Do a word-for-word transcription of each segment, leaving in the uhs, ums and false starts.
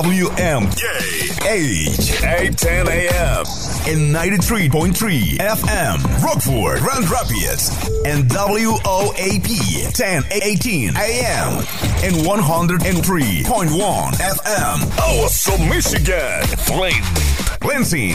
W M H eight ten A M and ninety-three point three F M Rockford, Grand Rapids, and W O A P ten eighteen A M and one hundred three point one F M Awesome, Michigan, Flint, Lansing,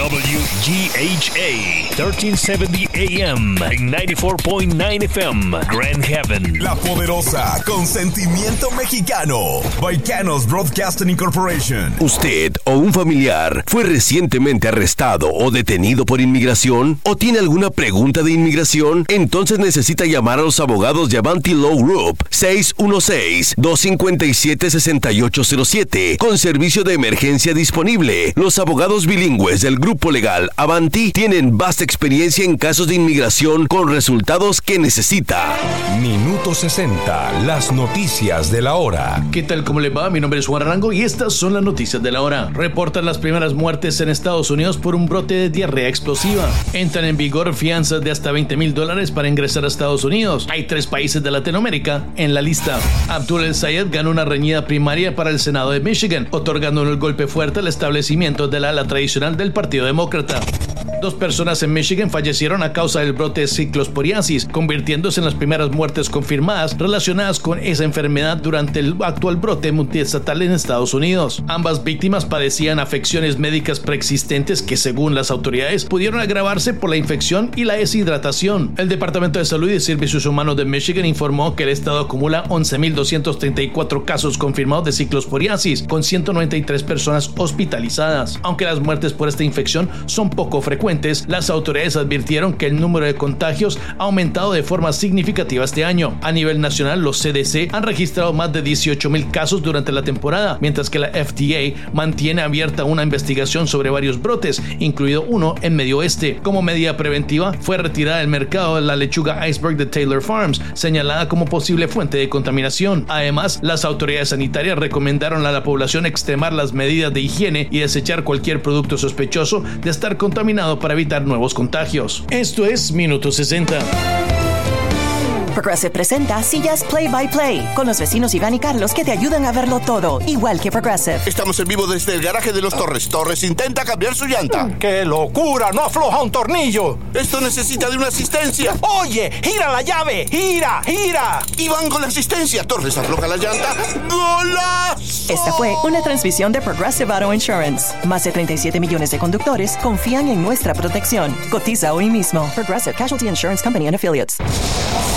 W G H A thirteen seventy A M and ninety-four point nine F M Grand Haven. La poderosa con sentimiento mexicano, Baicanos Broadcasting Incorporation. ¿Usted o un familiar fue recientemente arrestado o detenido por inmigración? ¿O tiene alguna pregunta de inmigración? Entonces necesita llamar a los abogados de Avanti Law Group seis uno seis, dos cinco siete, seis ocho cero siete con servicio de emergencia disponible. Los abogados bilingües del grupo legal Avanti tienen vasta experiencia en casos de inmigración con resultados que necesita. Minuto sesenta, las noticias de la hora. ¿Qué tal? ¿Cómo le va? Mi nombre es Juan Arango y estas son las noticias de la hora. Reportan las primeras muertes en Estados Unidos por un brote de diarrea explosiva. Entran en vigor fianzas de hasta veinte mil dólares para ingresar a Estados Unidos. Hay tres países de Latinoamérica en la lista. Abdul El Sayed ganó una reñida primaria para el Senado de Michigan, otorgándole el golpe fuerte al establecimiento del ala tradicional del Partido Demócrata. Dos personas en Michigan fallecieron a causa del brote de ciclosporiasis, convirtiéndose en las primeras muertes confirmadas relacionadas con esa enfermedad durante el actual brote multiestatal en Estados Unidos. Ambas víctimas padecían afecciones médicas preexistentes que, según las autoridades, pudieron agravarse por la infección y la deshidratación. El Departamento de Salud y Servicios Humanos de Michigan informó que el estado acumula once mil doscientos treinta y cuatro casos confirmados de ciclosporiasis, con ciento noventa y tres personas hospitalizadas. Aunque las muertes por esta infección son poco frecuentes, las autoridades advirtieron que el número de contagios ha aumentado de forma significativa este año. A nivel nacional, los C D C han registrado más de dieciocho mil casos durante la temporada, mientras que la F D A mantiene abierta una investigación sobre varios brotes, incluido uno en Medio Oeste. Como medida preventiva, fue retirada del mercado la lechuga iceberg de Taylor Farms, señalada como posible fuente de contaminación. Además, las autoridades sanitarias recomendaron a la población extremar las medidas de higiene y desechar cualquier producto sospechoso de estar contaminado para evitar nuevos contagios. Esto es Minuto sesenta. Progressive presenta Sillas Play by Play con los vecinos Iván y Carlos que te ayudan a verlo todo, igual que Progressive. Estamos en vivo desde el garaje de los Torres. Torres intenta cambiar su llanta. ¡Qué locura! ¡No afloja un tornillo! Esto necesita de una asistencia. ¡Oye! ¡Gira la llave! ¡Gira! ¡Gira! Iván con la asistencia. Torres afloja la llanta. ¡Golazo! Esta fue una transmisión de Progressive Auto Insurance. Más de treinta y siete millones de conductores confían en nuestra protección. Cotiza hoy mismo. Progressive Casualty Insurance Company and Affiliates.